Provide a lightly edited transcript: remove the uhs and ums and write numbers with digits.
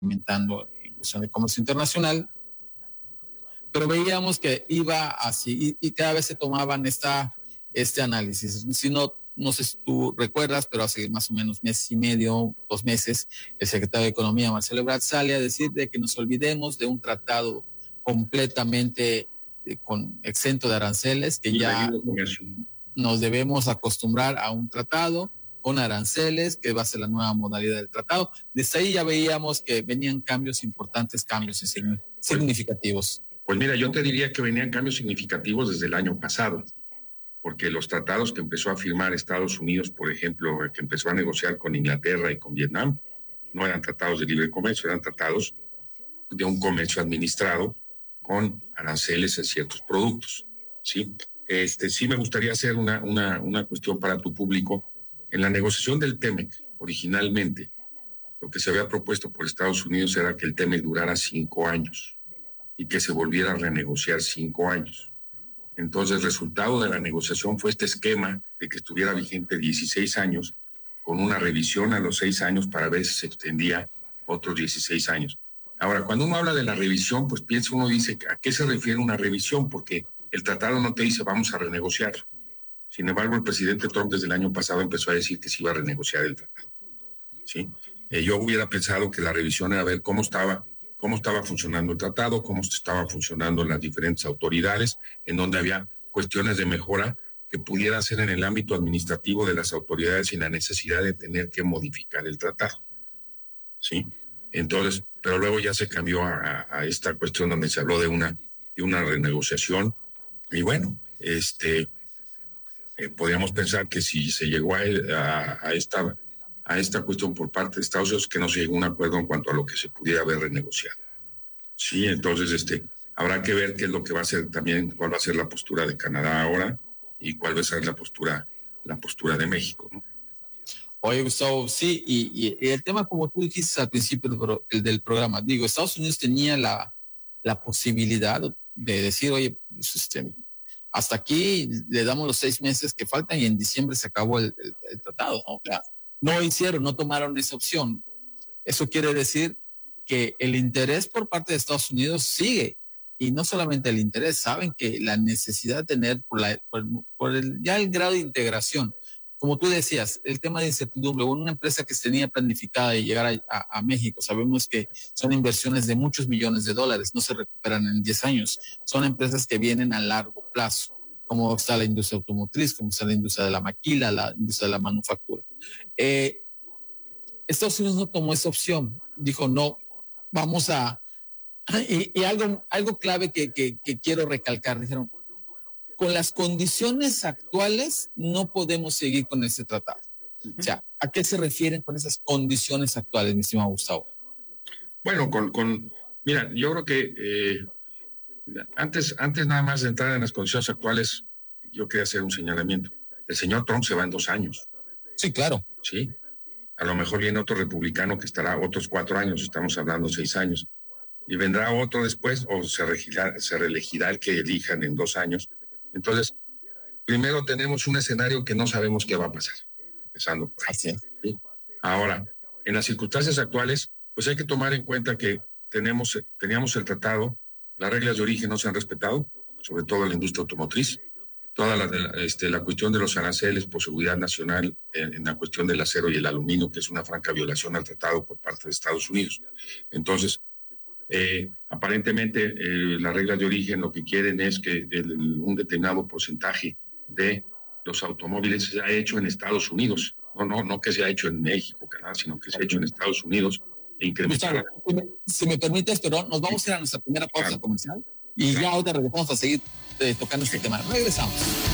aumentando en cuestión de comercio internacional, pero veíamos que iba así y cada vez se tomaban este análisis. Si no sé si tú recuerdas, pero hace más o menos mes y medio, 2 meses, el secretario de Economía, Marcelo Ebrard, sale a decir de que nos olvidemos de un tratado completamente exento de aranceles, que ya nos debemos acostumbrar a un tratado con aranceles, que va a ser la nueva modalidad del tratado. Desde ahí ya veíamos que venían cambios importantes, cambios significativos. Pues mira, yo te diría que venían cambios significativos desde el año pasado, porque los tratados que empezó a firmar Estados Unidos, por ejemplo, que empezó a negociar con Inglaterra y con Vietnam, no eran tratados de libre comercio, eran tratados de un comercio administrado con aranceles en ciertos productos, ¿sí? Sí me gustaría hacer una cuestión para tu público. En la negociación del TEMEC, originalmente, lo que se había propuesto por Estados Unidos era que el TEMEC durara 5 años y que se volviera a renegociar 5 años. Entonces, el resultado de la negociación fue este esquema de que estuviera vigente 16 años, con una revisión a los 6 años para ver si se extendía otros 16 años. Ahora, cuando uno habla de la revisión, pues uno dice, ¿a qué se refiere una revisión? Porque el tratado no te dice, vamos a renegociar. Sin embargo, el presidente Trump desde el año pasado empezó a decir que se iba a renegociar el tratado, ¿sí? Yo hubiera pensado que la revisión era ver cómo estaba funcionando el tratado, cómo estaban funcionando las diferentes autoridades, en donde había cuestiones de mejora que pudiera hacer en el ámbito administrativo de las autoridades sin la necesidad de tener que modificar el tratado, ¿sí? Entonces, pero luego ya se cambió a esta cuestión donde se habló de una renegociación, y bueno, podríamos pensar que si se llegó a esta cuestión por parte de Estados Unidos, que no se llegó a un acuerdo en cuanto a lo que se pudiera haber renegociado. Sí, entonces habrá que ver qué es lo que va a ser también, cuál va a ser la postura de Canadá ahora y cuál va a ser la postura de México, ¿no? Oye, Gustavo, sí, y el tema, como tú dijiste al principio del programa, digo, Estados Unidos tenía la posibilidad de decir, oye, hasta aquí le damos los 6 meses que faltan y en diciembre se acabó el tratado, ¿no? O sea, no tomaron esa opción. Eso quiere decir que el interés por parte de Estados Unidos sigue, y no solamente el interés, saben que la necesidad de tener por el grado de integración, como tú decías, el tema de incertidumbre, una empresa que tenía planificada de llegar a México, sabemos que son inversiones de muchos millones de dólares, no se recuperan en 10 años, son empresas que vienen a largo plazo, como está la industria automotriz, como está la industria de la maquila, la industria de la manufactura. Estados Unidos no tomó esa opción, dijo no, vamos a... Y algo clave que quiero recalcar, dijeron, con las condiciones actuales no podemos seguir con este tratado. O sea, ¿a qué se refieren con esas condiciones actuales, mi estimado Gustavo? Bueno, mira, yo creo que antes nada más de entrar en las condiciones actuales, yo quería hacer un señalamiento. El señor Trump se va en 2 años. Sí, claro. Sí. A lo mejor viene otro republicano que estará otros 4 años, estamos hablando 6 años. Y vendrá otro después, o se reelegirá el que elijan en 2 años. Entonces, primero tenemos un escenario que no sabemos qué va a pasar, empezando por ahí. ¿Sí? Ahora, en las circunstancias actuales, pues hay que tomar en cuenta que teníamos el tratado, las reglas de origen no se han respetado, sobre todo en la industria automotriz, toda la cuestión de los aranceles por seguridad nacional en la cuestión del acero y el aluminio, que es una franca violación al tratado por parte de Estados Unidos. Entonces, aparentemente las reglas de origen lo que quieren es que un determinado porcentaje de los automóviles se ha hecho en Estados Unidos, no que se ha hecho en México, Canadá, sino que se ha hecho en Estados Unidos e incrementar. Si me permites, pero nos vamos a ir a nuestra primera pausa comercial y ya ahora regresamos a seguir tocando este tema. Regresamos.